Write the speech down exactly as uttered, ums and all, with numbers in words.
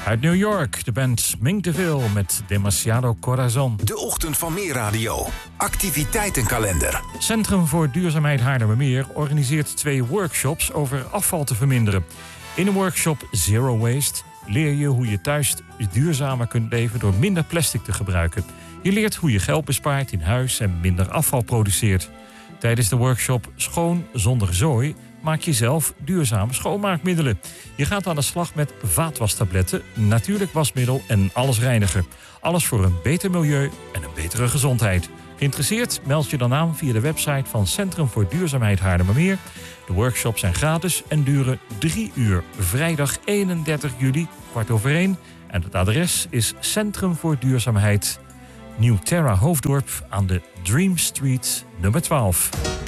Uit New York, de band Mink DeVille met Demasiado Corazon. De ochtend van Meer Radio. Activiteitenkalender. Centrum voor Duurzaamheid Haarlemmermeer organiseert twee workshops over afval te verminderen. In de workshop Zero Waste leer je hoe je thuis duurzamer kunt leven door minder plastic te gebruiken. Je leert hoe je geld bespaart in huis en minder afval produceert. Tijdens de workshop Schoon zonder zooi maak je zelf duurzame schoonmaakmiddelen. Je gaat aan de slag met vaatwastabletten, natuurlijk wasmiddel en allesreiniger. Alles voor een beter milieu en een betere gezondheid. Geïnteresseerd? Meld je dan aan via de website van Centrum voor Duurzaamheid Haarlemmermeer. De workshops zijn gratis en duren drie uur. Vrijdag eenendertig juli, kwart over één. En het adres is Centrum voor Duurzaamheid Nieuw Terra Hoofddorp aan de Dream Street nummer twaalf.